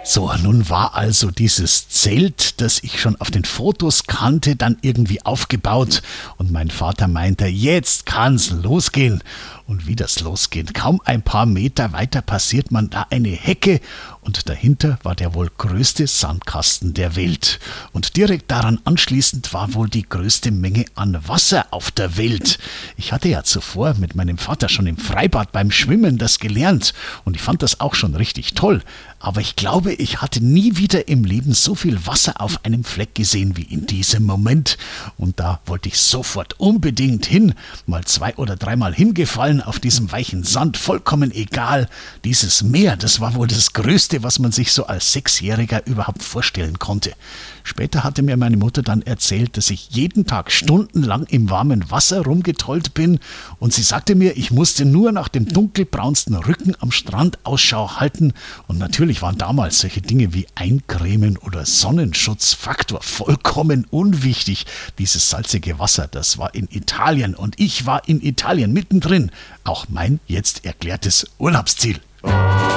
So, nun war also dieses Zelt, das ich schon auf den Fotos kannte, dann irgendwie aufgebaut und mein Vater meinte, jetzt kann's losgehen. Und wie das losgeht, kaum ein paar Meter weiter passiert man da eine Hecke und dahinter war der wohl größte Sandkasten der Welt. Und direkt daran anschließend war wohl die größte Menge an Wasser auf der Welt. Ich hatte ja zuvor mit meinem Vater schon im Freibad beim Schwimmen das gelernt und ich fand das auch schon richtig toll. Aber ich glaube, ich hatte nie wieder im Leben so viel Wasser auf einem Fleck gesehen wie in diesem Moment. Und da wollte ich sofort unbedingt hin, mal 2- oder 3-mal hingefallen auf diesem weichen Sand, vollkommen egal. Dieses Meer, das war wohl das Größte, was man sich so als 6-Jähriger überhaupt vorstellen konnte. Später hatte mir meine Mutter dann erzählt, dass ich jeden Tag stundenlang im warmen Wasser rumgetollt bin und sie sagte mir, ich musste nur nach dem dunkelbraunsten Rücken am Strand Ausschau halten und natürlich waren damals solche Dinge wie Eincremen oder Sonnenschutzfaktor vollkommen unwichtig. Dieses salzige Wasser, das war in Italien und ich war in Italien mittendrin. Auch mein jetzt erklärtes Urlaubsziel.